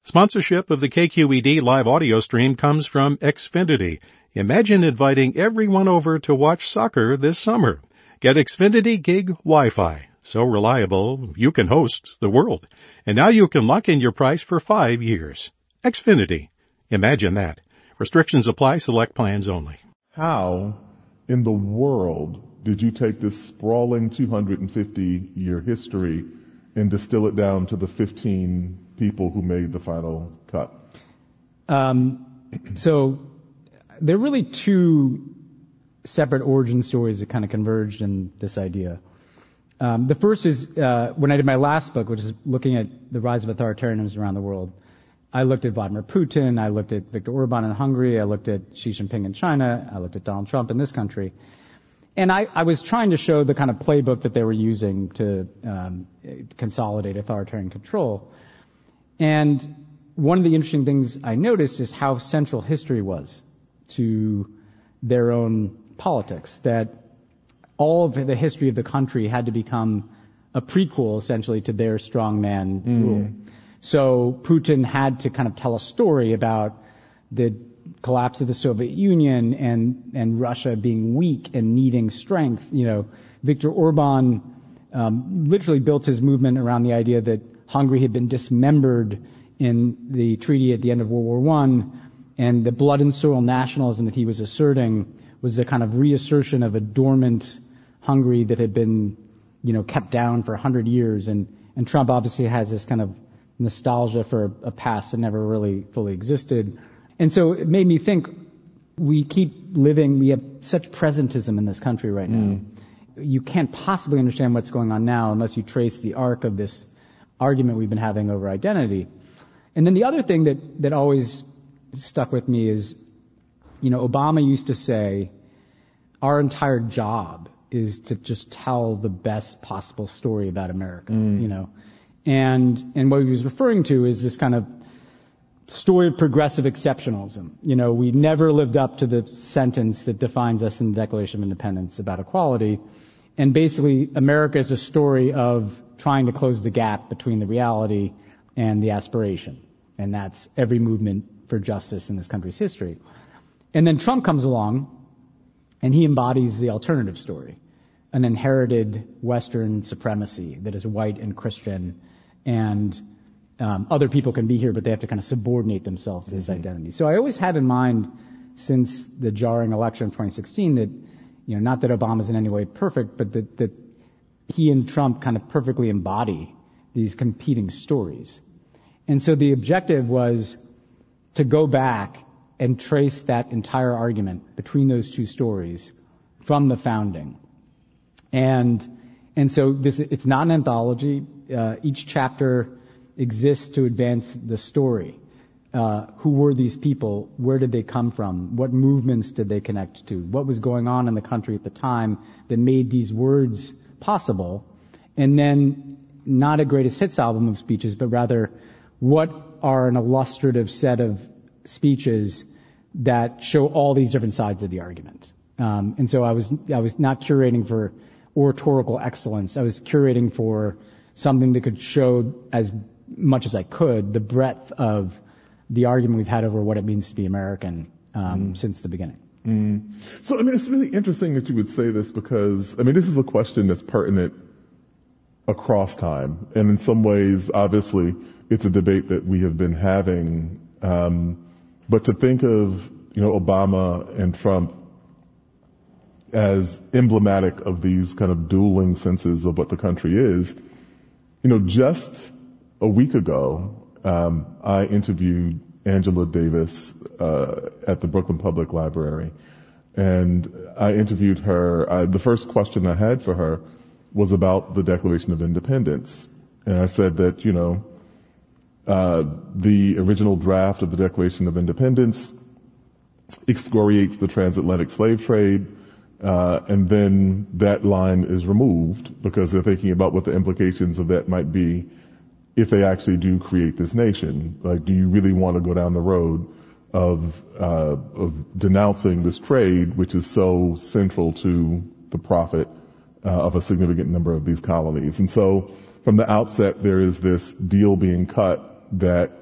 Sponsorship of the KQED live audio stream comes from Xfinity. Imagine inviting everyone over to watch soccer this summer. Get Xfinity Gig Wi-Fi. So reliable, you can host the world. And now you can lock in your price for 5 years. Xfinity. Imagine that. Restrictions apply. Select plans only. How in the world did you take this sprawling 250-year history and distill it down to the 15 people who made the final cut? So there are really two separate origin stories that kind of converged in this idea. The first is when I did my last book, which is looking at the rise of authoritarianism around the world. I looked at Vladimir Putin, I looked at Viktor Orban in Hungary, I looked at Xi Jinping in China, I looked at Donald Trump in this country. And I was trying to show the kind of playbook that they were using to consolidate authoritarian control. And one of the interesting things I noticed is how central history was to their own politics, that all of the history of the country had to become a prequel, essentially, to their strongman rule. So Putin had to kind of tell a story about the collapse of the Soviet Union and Russia being weak and needing strength. You know, Viktor Orban literally built his movement around the idea that Hungary had been dismembered in the treaty at the end of World War I, and the blood and soil nationalism that he was asserting was a kind of reassertion of a dormant Hungary that had been, kept down for 100 years. And Trump obviously has this kind of nostalgia for a past that never really fully existed. And so it made me think, we have such presentism in this country right now. You can't possibly understand what's going on now unless you trace the arc of this argument we've been having over identity. And then the other thing that always stuck with me is, Obama used to say, our entire job is to just tell the best possible story about America, And what he was referring to is this kind of story of progressive exceptionalism. We never lived up to the sentence that defines us in the Declaration of Independence about equality. And basically, America is a story of trying to close the gap between the reality and the aspiration. And that's every movement for justice in this country's history. And then Trump comes along, and he embodies the alternative story, an inherited Western supremacy that is white and Christian, and other people can be here, but they have to kind of subordinate themselves to his identity. So I always had in mind, since the jarring election of 2016, that, not that Obama's in any way perfect, but that he and Trump kind of perfectly embody these competing stories. And so the objective was to go back and trace that entire argument between those two stories from the founding. And so it's not an anthology. Each chapter exists to advance the story. Who were these people? Where did they come from? What movements did they connect to? What was going on in the country at the time that made these words possible? And then not a greatest hits album of speeches, but rather what are an illustrative set of speeches that show all these different sides of the argument. And so I was not curating for oratorical excellence. I was curating for something that could show as much as I could the breadth of the argument we've had over what it means to be American since the beginning. So, it's really interesting that you would say this because, this is a question that's pertinent across time. And in some ways, obviously, it's a debate that we have been having. But to think of, Obama and Trump as emblematic of these kind of dueling senses of what the country is, just a week ago, I interviewed Angela Davis at the Brooklyn Public Library, and I interviewed her. The first question I had for her was about the Declaration of Independence, and I said that the original draft of the Declaration of Independence excoriates the transatlantic slave trade, and then that line is removed because they're thinking about what the implications of that might be if they actually do create this nation. Like, do you really want to go down the road of denouncing this trade, which is so central to the profit of a significant number of these colonies? And so from the outset, there is this deal being cut that